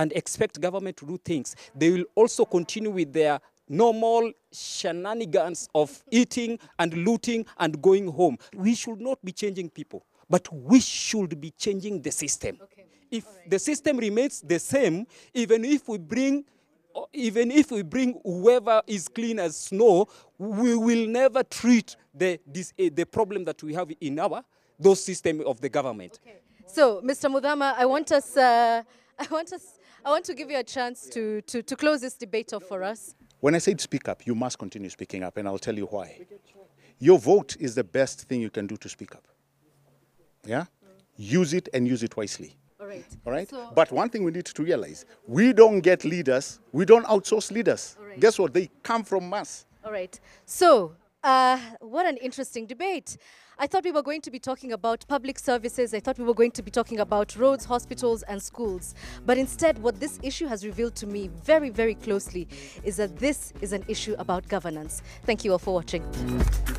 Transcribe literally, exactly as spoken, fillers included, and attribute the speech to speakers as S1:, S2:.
S1: and expect government to do things, they will also continue with their normal shenanigans of eating and looting and going home. We should not be changing people, but we should be changing the system. Okay. If right. the system remains the same, even if we bring even if we bring whoever is clean as snow, we will never treat the this, uh, the problem that we have in our those system of the government.
S2: Okay. So, Mister Muthama, I want us uh, I want us I want to give you a chance to to to close this debate off for us.
S3: When I said speak up, you must continue speaking up, and I'll tell you why. Your vote is the best thing you can do to speak up. Yeah? Use it and use it wisely.
S2: All right.
S3: All right?
S2: So,
S3: but one thing we need to realize, we don't get leaders, we don't outsource leaders.
S2: All right.
S3: Guess what? They come from us.
S2: All right. So, uh, what an interesting debate. I thought we were going to be talking about public services. I thought we were going to be talking about roads, hospitals, and schools. But instead, what this issue has revealed to me very, very closely is that this is an issue about governance. Thank you all for watching.